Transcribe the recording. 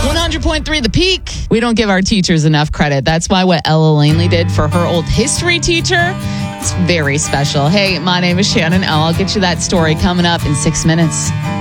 100.3 The Peak. We don't give our teachers enough credit. That's why what Ella Langley did for her old history teacher, it's very special. Hey, my name is Shannon L. I'll get you that story coming up in 6 minutes.